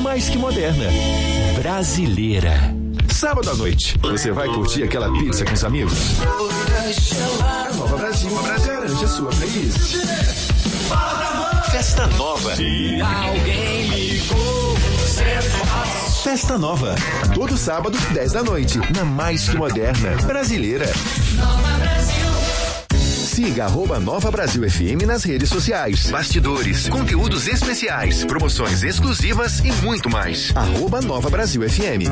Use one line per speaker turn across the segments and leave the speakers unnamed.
mais que moderna, brasileira. Sábado à noite, você vai curtir aquela pizza com os amigos? A Nova Brasil garante a sua playlist. Festa Nova. Se alguém ligou, você faz. Festa Nova. Todo sábado, 10 da noite, na mais que moderna, brasileira. Nova Brasil. Siga @Nova Brasil FM nas redes sociais. Bastidores, conteúdos especiais, promoções exclusivas e muito mais. @Nova Brasil FM.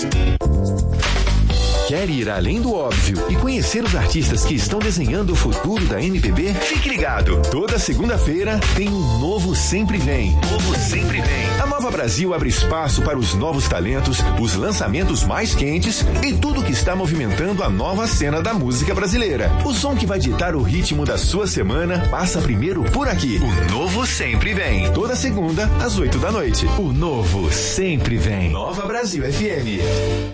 Quer ir além do óbvio e conhecer os artistas que estão desenhando o futuro da MPB? Fique ligado. Toda segunda-feira tem um Novo Sempre Vem. Novo Sempre Vem. A Nova Brasil abre espaço para os novos talentos, os lançamentos mais quentes e tudo que está movimentando a nova cena da música brasileira. O som que vai ditar o ritmo da sua semana passa primeiro por aqui. O Novo Sempre Vem. Toda segunda, às 8 da noite. O Novo Sempre Vem. Nova Brasil FM.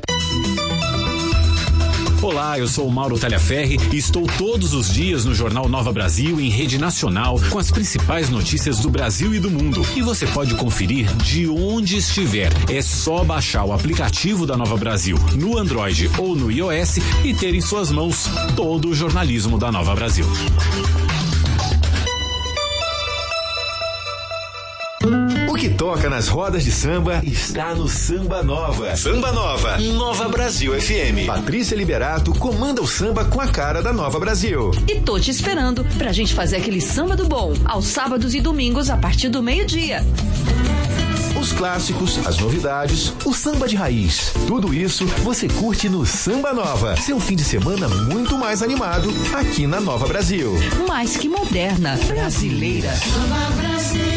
Olá, eu sou o Mauro Talhaferri e estou todos os dias no Jornal Nova Brasil em rede nacional com as principais notícias do Brasil e do mundo. E você pode conferir de onde estiver. É só baixar o aplicativo da Nova Brasil no Android ou no iOS e ter em suas mãos todo o jornalismo da Nova Brasil.
O que toca nas rodas de samba está no Samba Nova. Samba Nova, Nova Brasil FM. Patrícia Liberato comanda o samba com a cara da Nova Brasil.
E tô te esperando pra gente fazer aquele samba do bom, aos sábados e domingos a partir do meio-dia.
Os clássicos, as novidades, o samba de raiz. Tudo isso você curte no Samba Nova. Seu fim de semana muito mais animado aqui na Nova Brasil.
Mais que moderna, brasileira. Nova Brasil.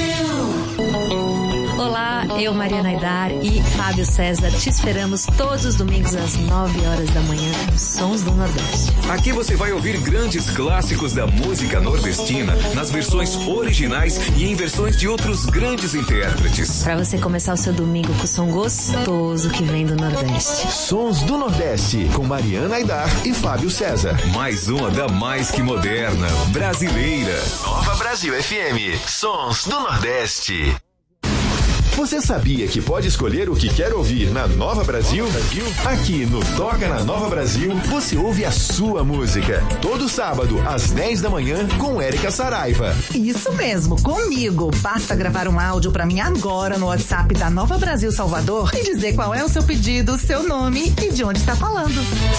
Olá, eu, Mariana Aidar e Fábio César te esperamos todos os domingos às 9 horas da manhã com Sons do Nordeste.
Aqui você vai ouvir grandes clássicos da música nordestina nas versões originais e em versões de outros grandes intérpretes.
Pra você começar o seu domingo com o som gostoso que vem do Nordeste.
Sons do Nordeste com Mariana Aidar e Fábio César.
Mais uma da mais que moderna, brasileira.
Nova Brasil FM. Sons do Nordeste. Você sabia que pode escolher o que quer ouvir na Nova Brasil? Aqui no Toca na Nova Brasil, você ouve a sua música. Todo sábado, às 10 da manhã, com Érica Saraiva.
Isso mesmo, comigo. Basta gravar um áudio pra mim agora no WhatsApp da Nova Brasil Salvador e dizer qual é o seu pedido, seu nome e de onde está falando.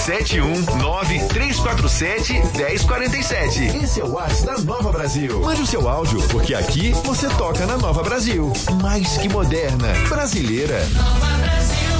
719-347-1047. Esse é o WhatsApp da Nova Brasil. Mande o seu áudio, porque aqui você toca na Nova Brasil. Mais que moderna, brasileira. Nova Brasil.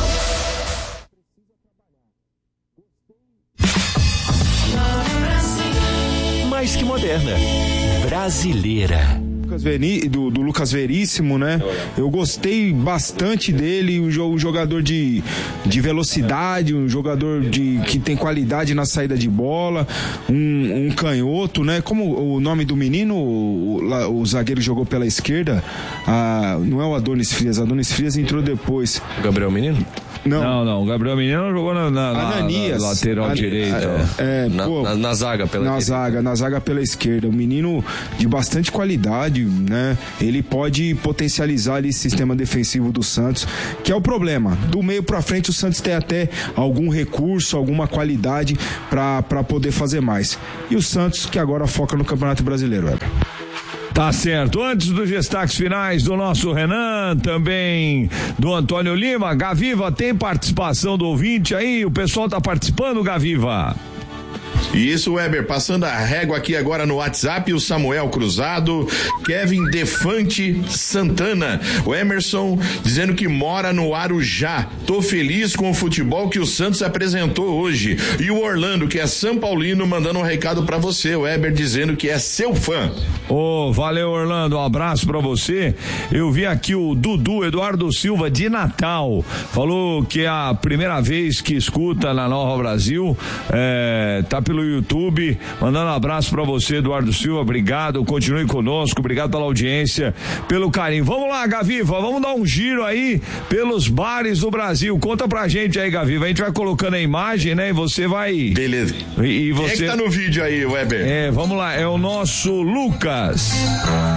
Nova Brasil. Mais que moderna, brasileira.
Do Lucas Veríssimo, né? Eu gostei bastante dele, um jogador de velocidade, um jogador que tem qualidade na saída de bola, um canhoto, né? Como o nome do menino, o zagueiro que jogou pela esquerda, não é o Adonis Frias entrou depois.
Gabriel Menino?
Não,
o Gabriel Menino jogou na lateral direita. Na zaga pela esquerda.
Na zaga pela esquerda. Um menino de bastante qualidade, né? Ele pode potencializar ali esse sistema defensivo do Santos, que é o problema. Do meio pra frente o Santos tem até algum recurso, alguma qualidade pra poder fazer mais. E o Santos que agora foca no Campeonato Brasileiro, Weber.
Tá certo. Antes dos destaques finais do nosso Renan, também do Antônio Lima, Gaviva, tem participação do ouvinte aí? O pessoal tá participando, Gaviva?
Isso, Weber, passando a régua aqui agora no WhatsApp, o Samuel Cruzado, Kevin Defante Santana, o Emerson dizendo que mora no Arujá, tô feliz com o futebol que o Santos apresentou hoje, e o Orlando, que é São Paulino, mandando um recado pra você, Weber, dizendo que é seu fã.
Valeu, Orlando, um abraço pra você. Eu vi aqui o Dudu Eduardo Silva de Natal, falou que é a primeira vez que escuta na Nova Brasil, tá pelo YouTube, mandando um abraço pra você, Eduardo Silva, obrigado, continue conosco, obrigado pela audiência, pelo carinho. Vamos lá, Gaviva, vamos dar um giro aí pelos bares do Brasil, conta pra gente aí, Gaviva, a gente vai colocando a imagem, né, e você vai...
Beleza.
E você...
Quem é que tá no vídeo aí, Weber?
Vamos lá, é o nosso Lucas.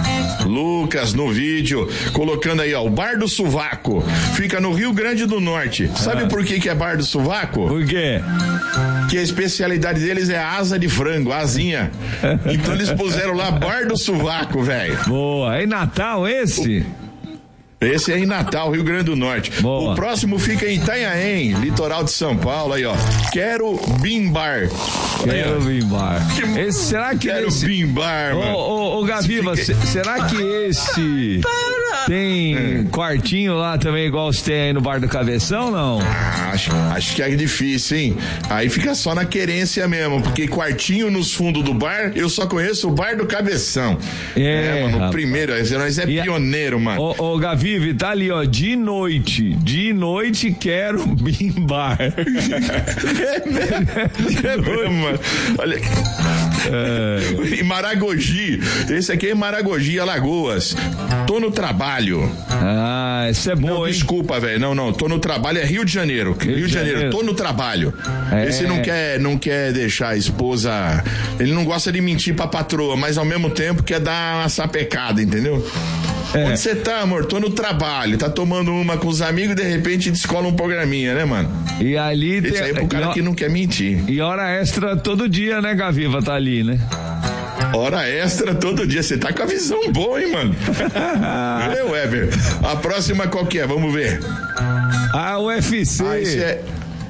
Lucas no vídeo, colocando aí, ó, o Bar do Sovaco. Fica no Rio Grande do Norte. Sabe por que é Bar do Sovaco?
Por quê?
Que a especialidade deles é a asa de frango, a asinha. Então eles puseram lá Bar do Sovaco, velho.
Boa. É em Natal esse?
Esse é em Natal, Rio Grande do Norte.
Boa.
O próximo fica em Itanhaém, litoral de São Paulo, aí ó. Quero Bimbar.
Quero Bimbar. Será que
Quero
esse...
Bimbar, mano.
Ô Gaviva, será que esse tem quartinho lá também igual você tem aí no Bar do Cabeção, não?
Acho que é difícil, hein? Aí fica só na querência mesmo, porque quartinho nos fundos do bar, eu só conheço o Bar do Cabeção. Mano, o primeiro, nós é pioneiro, mano.
Ô Gaviva, tá ali, ó, de noite quero Bimbar.
É mesmo, mano. Olha. Em Maragogi, esse aqui é em Maragogi, Alagoas. Tô no trabalho.
Esse é bom,
não,
hein?
Desculpa, velho. Não, tô no trabalho, é Rio de Janeiro. Rio de Janeiro, tô no trabalho. Esse não quer deixar a esposa. Ele não gosta de mentir pra patroa, mas ao mesmo tempo quer dar uma sapecada, entendeu? Onde você tá, amor? Tô no trabalho, tá tomando uma com os amigos e de repente descola um programinha, né, mano?
E ali
esse aí é pro cara que não quer mentir.
E hora extra todo dia, né, Gaviva? Tá ali, né?
Hora extra todo dia. Você tá com a visão boa, hein, mano? Valeu, Weber. A próxima qual que é? Vamos ver.
A UFC.
Esse é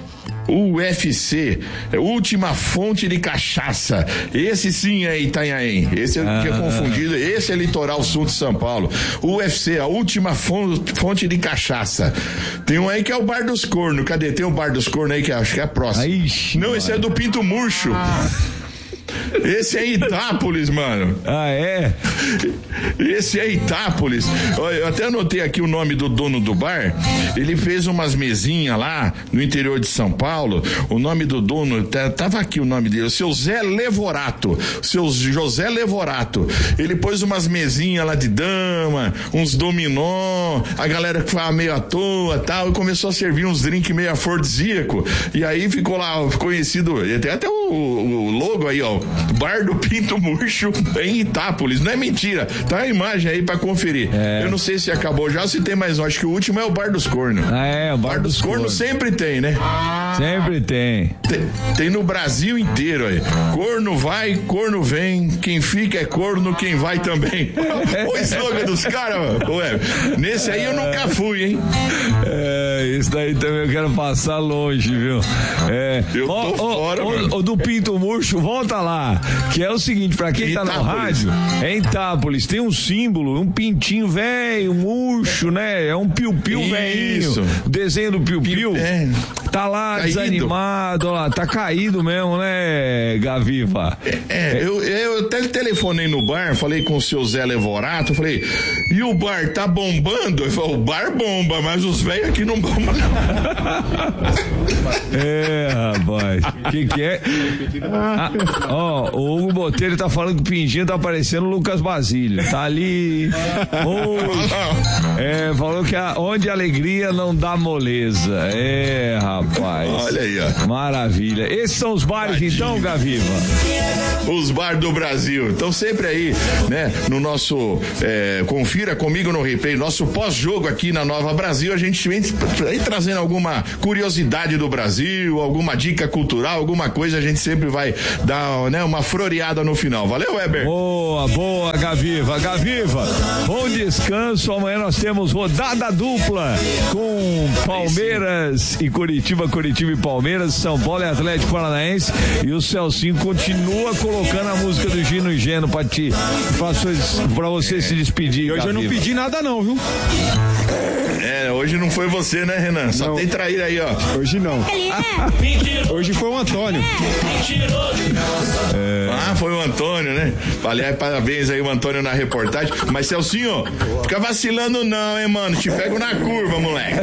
UFC, última fonte de cachaça. Esse sim é Itanhaém. Esse eu tinha confundido. Esse é litoral sul de São Paulo. UFC, a última fonte de cachaça. Tem um aí que é o Bar dos Cornos. Cadê? Tem o Bar dos Cornos aí que acho que é a próxima. Não, esse é do Pinto Murcho. Esse é Itápolis, mano.
É?
Esse é Itápolis. Eu até anotei aqui o nome do dono do bar. Ele fez umas mesinhas lá no interior de São Paulo. O nome do dono, tava aqui o nome dele, o seu Zé Levorato. Seu José Levorato. Ele pôs umas mesinhas lá de dama, uns dominó, a galera que fala meio à toa e tal, e começou a servir uns drinks meio afrodisíaco. E aí ficou lá conhecido, tem até o logo aí, ó. Bar do Pinto Murcho em Itápolis. Não é mentira. Tá a imagem aí pra conferir. Eu não sei se acabou já ou se tem mais um. Acho que o último é o Bar dos Cornos.
O
Bar dos Cornos sempre tem, né?
Sempre tem.
Tem no Brasil inteiro aí. Corno vai, corno vem. Quem fica é corno, quem vai também. O slogan dos caras, ué. Nesse aí eu nunca fui, hein?
Isso daí também eu quero passar longe, viu?
Eu tô fora, mano.
O do Pinto Murcho, volta lá. Que é o seguinte, pra quem tá no rádio, é em Itápolis, tem um símbolo, um pintinho velho, murcho, né? É um piu-piu velhinho. O desenho do piu-piu. Tá lá caído. Desanimado, ó lá, tá caído mesmo, né, Gaviva?
Eu até telefonei no bar, falei com o seu Zé Levorato, falei, e o bar tá bombando? Ele falou, o bar bomba, mas os velhos aqui não bombam.
Rapaz, que é? O Hugo Botelho tá falando que o Pinginho tá parecendo o Lucas Basílio, tá ali. Falou que onde a alegria não dá moleza. Rapaz.
Olha aí, ó.
Maravilha. Esses são os bares, então, Gaviva?
Os bares do Brasil. Então, sempre aí, né, no nosso Confira Comigo no Replay, nosso pós-jogo aqui na Nova Brasil, a gente vem trazendo alguma curiosidade do Brasil, alguma dica cultural, alguma coisa, a gente sempre vai dar, né, uma floreada no final. Valeu, Weber?
Boa, Gaviva. Gaviva, bom descanso. Amanhã nós temos rodada dupla com Palmeiras e Curitiba e Palmeiras, São Paulo e Atlético Paranaense. E o Celcinho continua colocando a música do Gino e Geno pra você se despedir.
Hoje eu não pedi nada não, viu?
Hoje não foi você, né, Renan? Só tem traíra aí, ó.
Hoje não. Hoje foi o Antônio.
Foi o Antônio, né? Aliás, parabéns aí o Antônio na reportagem. Mas, Celcinho, fica vacilando não, hein, mano? Te pego na curva, moleque.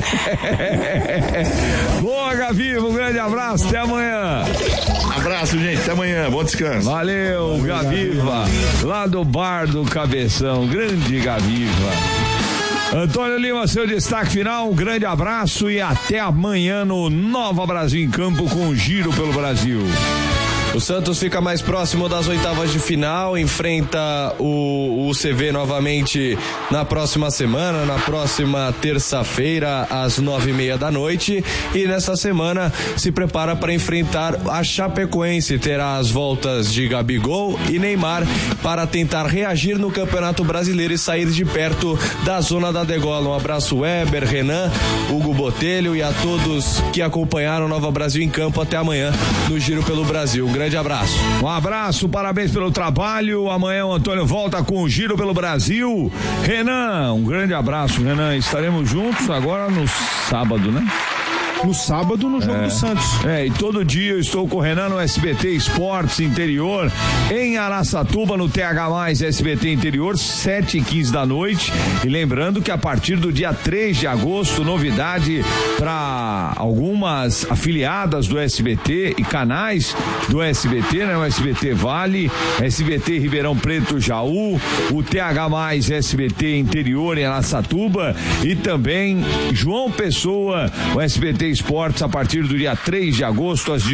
Boa, Gaviva, um grande abraço, até amanhã.
Abraço, gente, até amanhã, bom descanso.
Valeu, Gaviva, lá do Bar do Cabeção, grande Gaviva. Antônio Lima, seu destaque final, um grande abraço e até amanhã no Nova Brasil em Campo com o Giro pelo Brasil.
O Santos fica mais próximo das oitavas de final, enfrenta o CV novamente na próxima semana, na próxima terça-feira, às 9:30 da noite, e nessa semana se prepara para enfrentar a Chapecoense. Terá as voltas de Gabigol e Neymar para tentar reagir no Campeonato Brasileiro e sair de perto da zona da degola. Um abraço, Weber, Renan, Hugo Botelho e a todos que acompanharam Nova Brasil em campo. Até amanhã no Giro pelo Brasil. Um grande abraço.
Um abraço, parabéns pelo trabalho. Amanhã o Antônio volta com o Giro pelo Brasil. Renan, um grande abraço, Renan. Estaremos juntos agora no sábado, né?
No sábado, no jogo do Santos.
E todo dia eu estou com o Renan no SBT Esportes Interior, em Araçatuba, no TH+, SBT Interior, 7h15 da noite. E lembrando que a partir do dia 3 de agosto, novidade para algumas afiliadas do SBT e canais do SBT, né? O SBT Vale, SBT Ribeirão Preto Jaú, o TH+, SBT Interior em Araçatuba e também João Pessoa, o SBT Esportes, a partir do dia 3 de agosto às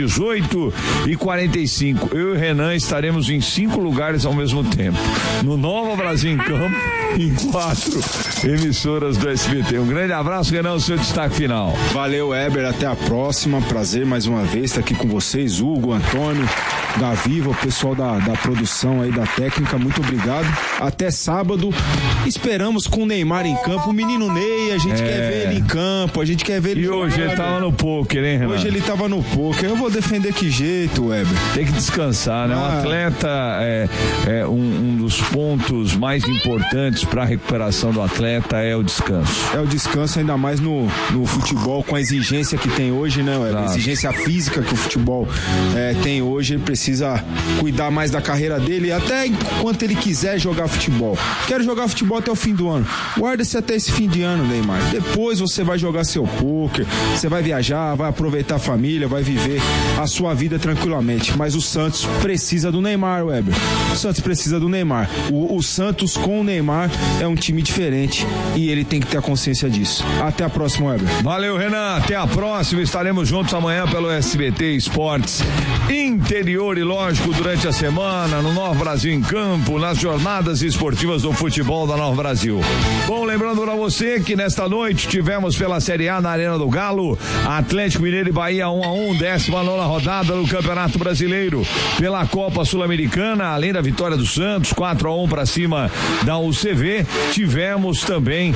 18h45. Eu e o Renan estaremos em 5 lugares ao mesmo tempo, no Nova Brasil em Campo, em 4 emissoras do SBT. Um grande abraço, Renan, o seu destaque final.
Valeu, Weber, até a próxima. Prazer mais uma vez estar aqui com vocês, Hugo, Antônio, Gaviva, o pessoal da produção aí, da técnica, muito obrigado. Até sábado, esperamos com o Neymar em campo, o menino Ney, a gente quer ver ele em campo, a gente quer ver ele.
E hoje ele tava no poker, hein, Renan?
Hoje ele tava no poker, eu vou defender que jeito, Weber?
Tem que descansar, né? Um atleta é um dos pontos mais importantes para a recuperação do atleta é o descanso.
É o descanso, ainda mais no futebol, com a exigência que tem hoje, né, Weber? A exigência física que o futebol tem hoje, ele precisa cuidar mais da carreira dele, até enquanto ele quiser jogar futebol. Quero jogar futebol até o fim do ano. Guarda-se até esse fim de ano, Neymar. Depois você vai jogar seu poker, você vai viajar, vai aproveitar a família, vai viver a sua vida tranquilamente. Mas o Santos precisa do Neymar, Weber. O Santos precisa do Neymar. O Santos com o Neymar é um time diferente e ele tem que ter a consciência disso. Até a próxima, Weber.
Valeu, Renan. Até a próxima. Estaremos juntos amanhã pelo SBT Esportes Interior e, lógico, durante a semana, no Nova Brasil em Campo, nas jornadas esportivas do futebol da Nova Brasil. Bom, lembrando pra você que nesta noite tivemos pela Série A na Arena do Galo, Atlético Mineiro e Bahia 1-1, 19ª rodada do Campeonato Brasileiro. Pela Copa Sul-Americana, além da vitória do Santos, 4-1 pra cima da UCV, tivemos também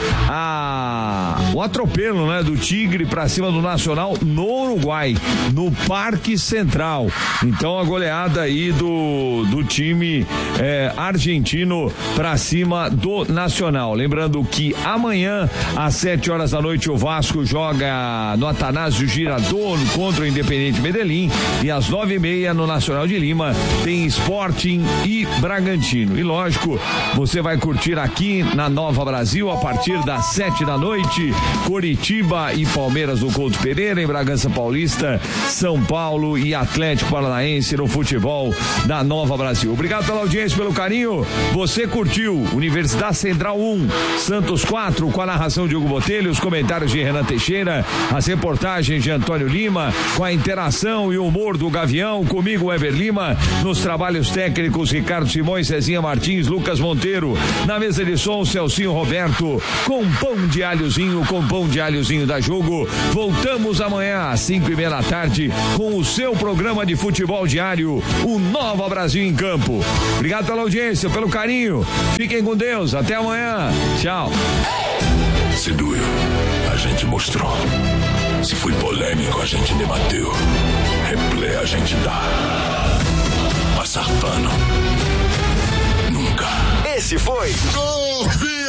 o atropelo, né, do Tigre pra cima do Nacional no Uruguai, no Parque Central. Então a goleada aí do time argentino pra cima do Nacional. Lembrando que amanhã às 7h da noite o Vasco joga no Atanásio Girardot contra o Independiente Medellín, e às 9h30 no Nacional de Lima tem Sporting e Bragantino. E lógico, você vai curtir aqui na Nova Brasil a partir das 7 da noite, Coritiba e Palmeiras do Couto Pereira, em Bragança Paulista, São Paulo e Atlético Paranaense no futebol da Nova Brasil. Obrigado pela audiência, pelo carinho. Você curtiu Universidade Central 1, Santos 4, com a narração de Hugo Botelho, os comentários de Renan Teixeira, as reportagens de Antônio Lima, com a interação e humor do Gavião, comigo, Weber Lima, nos trabalhos técnicos, Ricardo Simões, Cezinha Martins, Lucas Monteiro, na mesa de som, Celcinho Roberto, com pão de alhozinho da Jogo. Voltamos amanhã às 5h30 da tarde com o seu programa de futebol diário, o Nova Brasil em Campo. Obrigado pela audiência, pelo carinho. Fiquem com Deus. Até amanhã. Tchau.
Se doeu, a gente mostrou. Se foi polêmico, a gente debateu. Replay a gente dá. Passar pano. Nunca.
Esse foi